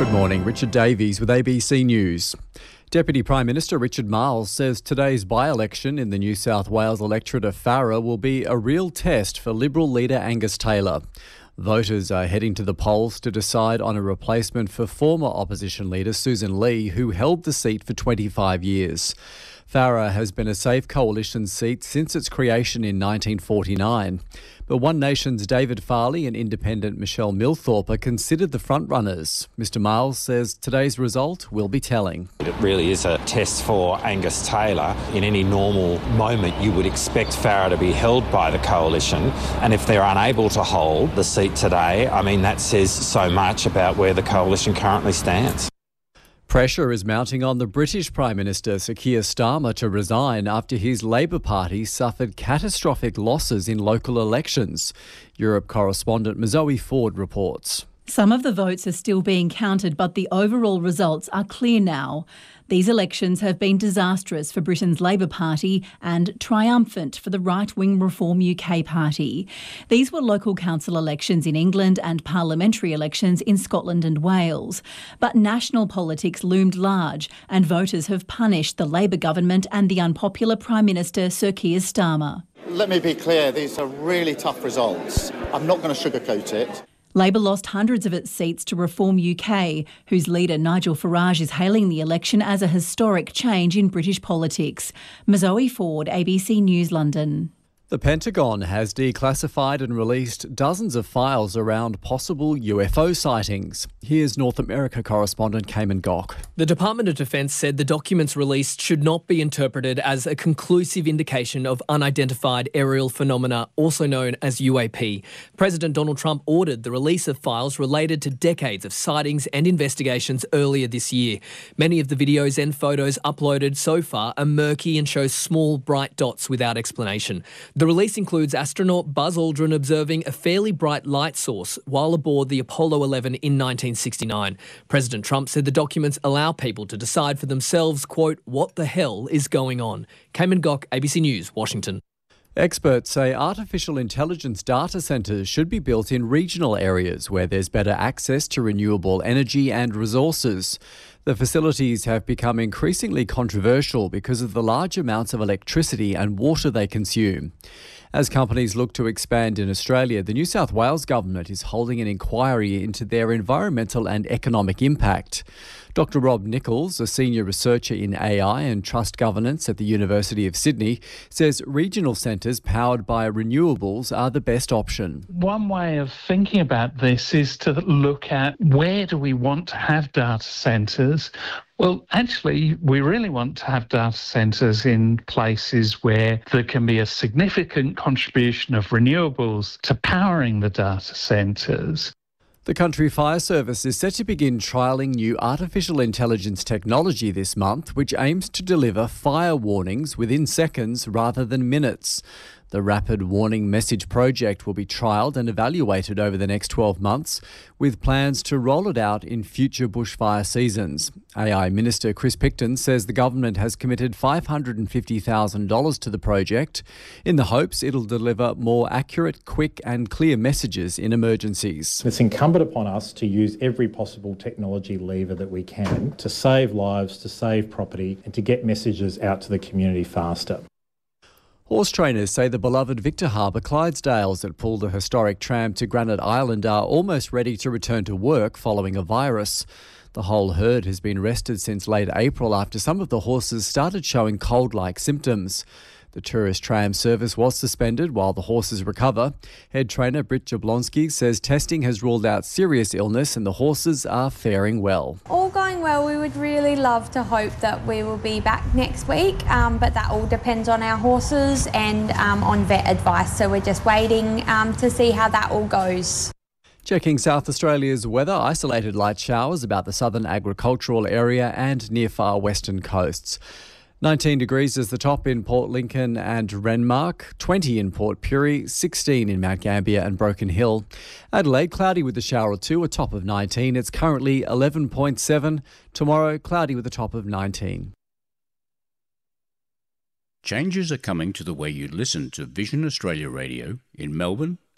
Good morning, Richard Davies with ABC News. Deputy Prime Minister Richard Marles says today's by-election in the New South Wales electorate of Farrer will be a real test for Liberal leader Angus Taylor. Voters are heading to the polls to decide on a replacement for former opposition leader Susan Lee, who held the seat for 25 years. Farrer has been a safe coalition seat since its creation in 1949. But One Nation's David Farley and independent Michelle Milthorpe are considered the frontrunners. Mr Marles says today's result will be telling. It really is a test for Angus Taylor. In any normal moment, you would expect Farrer to be held by the coalition. And if they're unable to hold the seat today, that says so much about where the coalition currently stands. Pressure is mounting on the British Prime Minister Sir Keir Starmer to resign after his Labor Party suffered catastrophic losses in local elections. Europe correspondent Zoe Ford reports. Some of the votes are still being counted, but the overall results are clear now. These elections have been disastrous for Britain's Labor Party and triumphant for the right-wing Reform UK Party. These were local council elections in England and parliamentary elections in Scotland and Wales. But national politics loomed large and voters have punished the Labor government and the unpopular Prime Minister Sir Keir Starmer. Let me be clear, these are really tough results. I'm not going to sugarcoat it. Labor lost hundreds of its seats to Reform UK, whose leader Nigel Farage is hailing the election as a historic change in British politics. Zoe Ford, ABC News, London. The Pentagon has declassified and released dozens of files around possible UFO sightings. Here's North America correspondent Cayman Gok. The Department of Defense said the documents released should not be interpreted as a conclusive indication of unidentified aerial phenomena, also known as UAP. President Donald Trump ordered the release of files related to decades of sightings and investigations earlier this year. Many of the videos and photos uploaded so far are murky and show small, bright dots without explanation. The release includes astronaut Buzz Aldrin observing a fairly bright light source while aboard the Apollo 11 in 1969. President Trump said the documents allow people to decide for themselves, quote, what the hell is going on. Cayman Gok, ABC News, Washington. Experts say artificial intelligence data centres should be built in regional areas where there's better access to renewable energy and resources. The facilities have become increasingly controversial because of the large amounts of electricity and water they consume. As companies look to expand in Australia, the New South Wales government is holding an inquiry into their environmental and economic impact. Dr Rob Nichols, a senior researcher in AI and trust governance at the University of Sydney, says regional centres powered by renewables are the best option. One way of thinking about this is to look at where do we want to have data centres. Well, actually, we really want to have data centres in places where there can be a significant contribution of renewables to powering the data centres. The Country Fire Service is set to begin trialling new artificial intelligence technology this month, which aims to deliver fire warnings within seconds rather than minutes. The Rapid Warning Message project will be trialled and evaluated over the next 12 months, with plans to roll it out in future bushfire seasons. AI Minister Chris Picton says the government has committed $550,000 to the project in the hopes it'll deliver more accurate, quick and clear messages in emergencies. It's incumbent upon us to use every possible technology lever that we can to save lives, to save property and to get messages out to the community faster. Horse trainers say the beloved Victor Harbour Clydesdales that pulled a historic tram to Granite Island are almost ready to return to work following a virus. The whole herd has been rested since late April after some of the horses started showing cold-like symptoms. The tourist tram service was suspended while the horses recover. Head trainer Britt Jablonski says testing has ruled out serious illness and the horses are faring well. All going well. We would really love to hope that we will be back next week, but that all depends on our horses and on vet advice. So we're just waiting to see how that all goes. Checking South Australia's weather, isolated light showers about the southern agricultural area and near far western coasts. 19 degrees is the top in Port Lincoln and Renmark, 20 in Port Pirie, 16 in Mount Gambier and Broken Hill. Adelaide, cloudy with a shower or two, a top of 19. It's currently 11.7. Tomorrow, cloudy with a top of 19. Changes are coming to the way you listen to Vision Australia Radio in Melbourne,